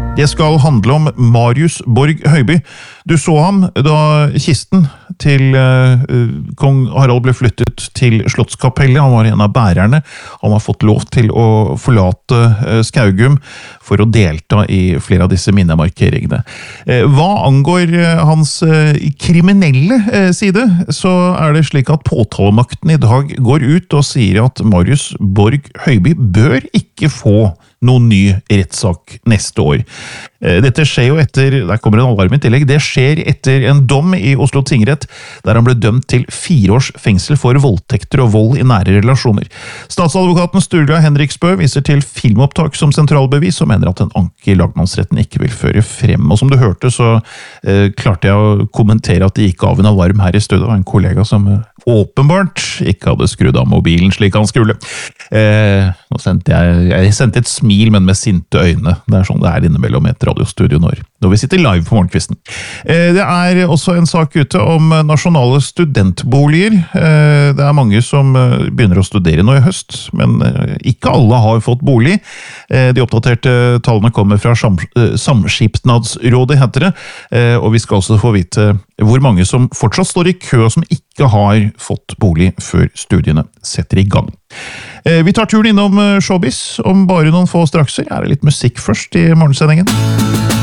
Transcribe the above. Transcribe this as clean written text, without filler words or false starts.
Det skal handle om Marius Borg Høiby. Du så ham da kisten til kong Harald ble flyttet til Slottskapellet. Han var en av bærerne. Han har fått lov til å forlate Skaugum for å delta i flere av disse minnemarkeringene. Hva angår hans kriminelle side, så er det slik at påtalemakten i dag går ut og sier at Marius Borg Høiby bør ikke få noen ny rettssak neste år. Dette skjer jo etter, der kommer en alarm i tillegg, det skjer etter en dom i Oslo tingrett, der han ble dømt til 4 års fengsel for voldtekter og vold i nære relasjoner. Statsadvokaten Sturla Henriksbø viser til filmopptak som sentralbevis, og mener at en anke i lagmannsretten ikke vil føre frem. Og som du hørte, så klarte jeg å kommentere at det gikk av en alarm her i studio, av en kollega som åpenbart ikke hadde skrudd av mobilen slik han skulle. Nå sendte jeg sendte et smil, men med sinte øyne. Det er sånn det er innimellom et radiostudio når vi sitter live på morgenkvisten. Det er også en sak ute om nasjonale studentboliger. Det er mange som begynner å studere nå i høst, men ikke alle har fått bolig. De oppdaterte tallene kommer fra Samskipnadsrådet, heter det, og vi skal også få vite hvor mange som fortsatt står i kø som ikke har fått bolig før studiene setter i gang. Vi tar turen innom showbiz om bare noen få strakser. Er det litt musikk først i morgensendingen?